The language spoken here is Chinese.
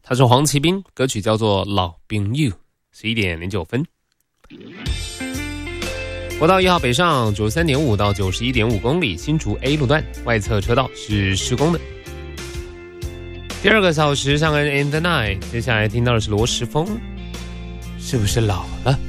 他是黄奇斌，歌曲叫做《老朋友》，11点09分。国道1号北上93.5到91.5公里，新竹 A 路段外侧车道是施工的。第2个小时上恩 in the night， 接下来听到的是罗时丰，是不是老了？